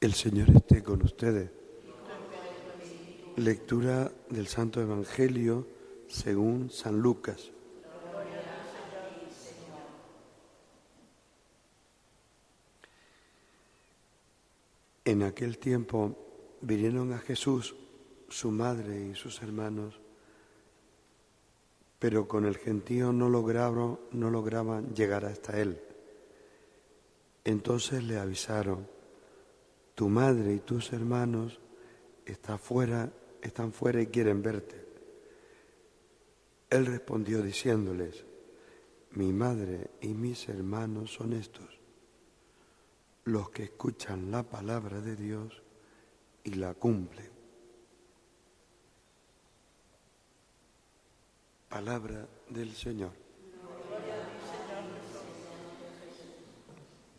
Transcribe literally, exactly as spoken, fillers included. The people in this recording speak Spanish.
El Señor esté con ustedes. Lectura del Santo Evangelio según San Lucas. En aquel tiempo vinieron a Jesús su madre y sus hermanos, pero con el gentío no lograron, no lograban llegar hasta él. Entonces le avisaron: tu madre y tus hermanos están fuera, están fuera y quieren verte. Él respondió diciéndoles: mi madre y mis hermanos son estos, los que escuchan la palabra de Dios y la cumplen. Palabra del Señor.